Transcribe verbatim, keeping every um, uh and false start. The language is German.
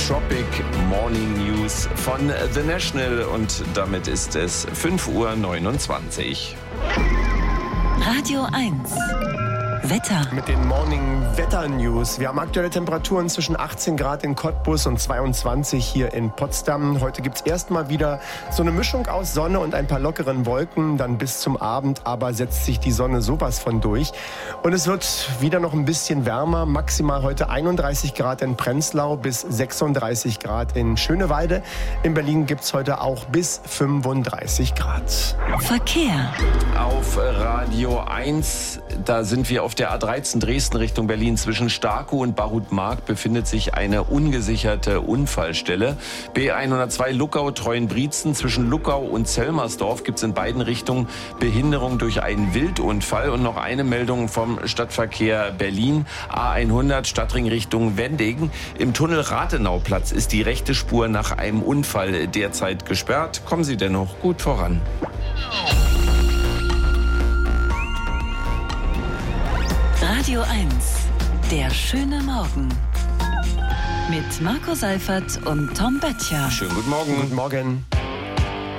Tropic Morning News von The National und damit ist es fünf Uhr neunundzwanzig. Radio eins. Wetter. Mit den Morning Wetter News. Wir haben aktuelle Temperaturen zwischen achtzehn Grad in Cottbus und zweiundzwanzig hier in Potsdam. Heute gibt es erstmal wieder so eine Mischung aus Sonne und ein paar lockeren Wolken. Dann bis zum Abend aber setzt sich die Sonne sowas von durch. Und es wird wieder noch ein bisschen wärmer. Maximal heute einunddreißig Grad in Prenzlau bis sechsunddreißig Grad in Schöneweide. In Berlin gibt es heute auch bis fünfunddreißig Grad. Verkehr. Auf Radio eins, da sind wir auf der A dreizehn Dresden Richtung Berlin. Zwischen Starkow und Barutmark befindet sich eine ungesicherte Unfallstelle. B hundertzwei Luckau-Treuenbrietzen. Zwischen Luckau und Zelmersdorf gibt es in beiden Richtungen Behinderung durch einen Wildunfall. Und noch eine Meldung vom Stadtverkehr Berlin. A hundert Stadtring Richtung Wendingen. Im Tunnel Rathenauplatz ist die rechte Spur nach einem Unfall derzeit gesperrt. Kommen Sie dennoch gut voran. Radio eins. Der schöne Morgen. Mit Marco Seifert und Tom Böttcher. Schönen guten Morgen. Guten Morgen.